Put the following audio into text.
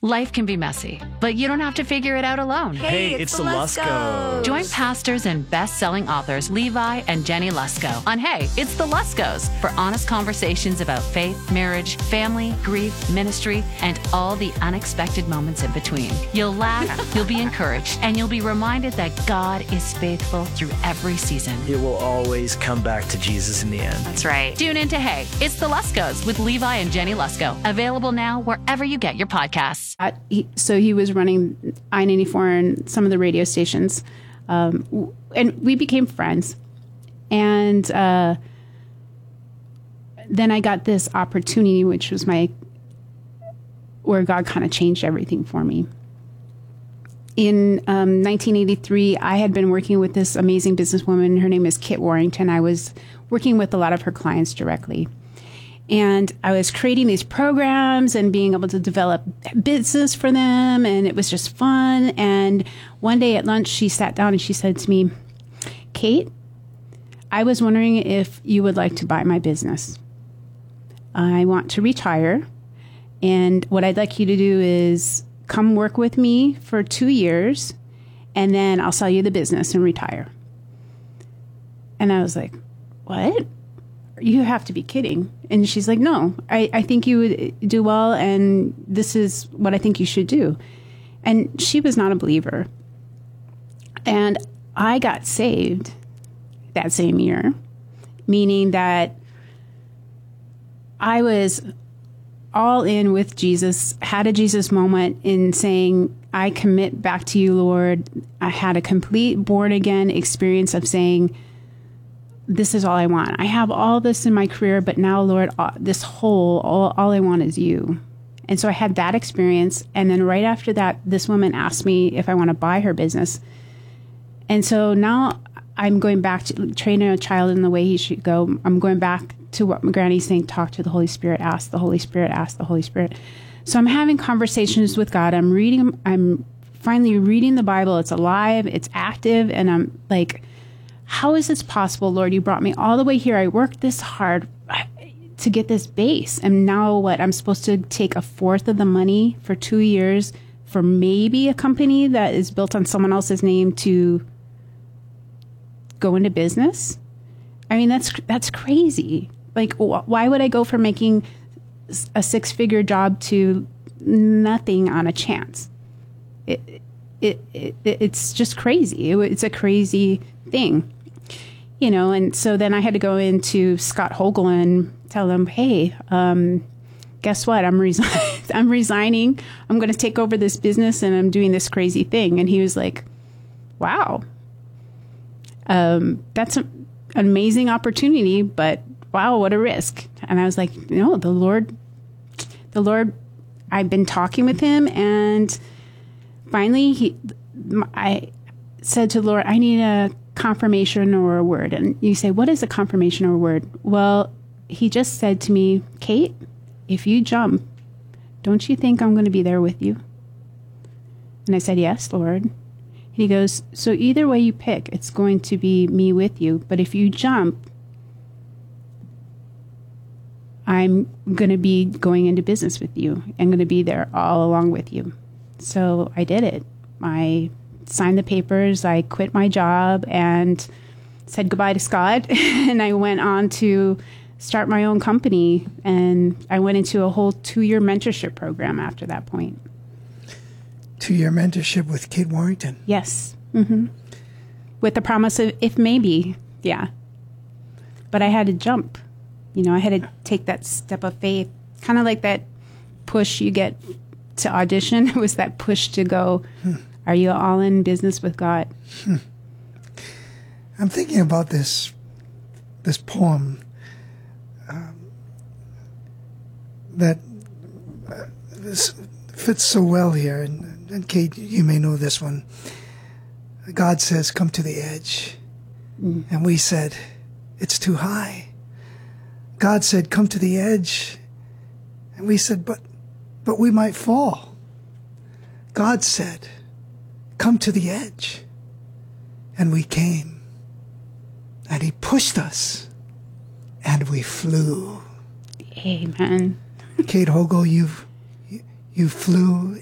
Life can be messy, but you don't have to figure it out alone. Hey, it's the Luskos. Join pastors and best-selling authors Levi and Jenny Lusko on Hey, It's the Luskos for honest conversations about faith, marriage, family, grief, ministry, and all the unexpected moments in between. You'll laugh, you'll be encouraged, and you'll be reminded that God is faithful through every season. It will always come back to Jesus in the end. That's right. Tune in to Hey, It's the Luskos with Levi and Jenny Lusko. Available now wherever you get your podcasts. So he was running I-94 and some of the radio stations. And we became friends. And then I got this opportunity, which was where God kind of changed everything for me. In 1983, I had been working with this amazing businesswoman. Her name is Kit Warrington. I was working with a lot of her clients directly. And I was creating these programs and being able to develop business for them. And it was just fun. And one day at lunch, she sat down and she said to me, Kate, I was wondering if you would like to buy my business. I want to retire. And what I'd like you to do is come work with me for 2 years. And then I'll sell you the business and retire. And I was like, what? You have to be kidding. And she's like, no, I think you would do well. And this is what I think you should do. And she was not a believer. And I got saved that same year, meaning that I was all in with Jesus, had a Jesus moment in saying, I commit back to you, Lord. I had a complete born again experience of saying, this is all I want. I have all this in my career, but now, Lord, all I want is you. And so I had that experience. And then right after that, this woman asked me if I want to buy her business. And so now I'm going back to training a child in the way he should go. I'm going back to what my granny's saying, talk to the Holy Spirit, ask the Holy Spirit, ask the Holy Spirit. So I'm having conversations with God. I'm finally reading the Bible. It's alive, it's active. And I'm like, how is this possible, Lord? You brought me all the way here. I worked this hard to get this base. And now what? I'm supposed to take a fourth of the money for 2 years for maybe a company that is built on someone else's name to go into business? I mean, that's crazy. Like, why would I go from making a 6-figure job to nothing on a chance? It's just crazy. It's a crazy thing, you know. And so then I had to go into Scott Hogel and tell him, hey, guess what? I'm resigning. I'm going to take over this business and I'm doing this crazy thing. And he was like, wow, that's an amazing opportunity, but wow, what a risk. And I was like, no, the Lord, I've been talking with him, and finally I said to the Lord, I need a confirmation or a word. And you say, what is a confirmation or a word? Well, he just said to me, Kate, if you jump, don't you think I'm going to be there with you? And I said, yes, Lord. And he goes, so either way you pick, it's going to be me with you. But if you jump, I'm going to be going into business with you. I'm going to be there all along with you. So I did it. I signed the papers. I quit my job and said goodbye to Scott. And I went on to start my own company. And I went into a whole 2-year mentorship program after that point. 2-year mentorship with Kate Warrington? Yes. Mm-hmm. With the promise of if maybe, yeah. But I had to jump. You know, I had to take that step of faith, kind of like that push you get to audition. It was that push to go, are you all in business with God? I'm thinking about this poem that this fits so well here. And Kate, you may know this one. God says, come to the edge. And we said, it's too high. God said, come to the edge. And we said, but we might fall. God said, come to the edge. And we came. And he pushed us. And we flew. Amen. Kate Hogel, you flew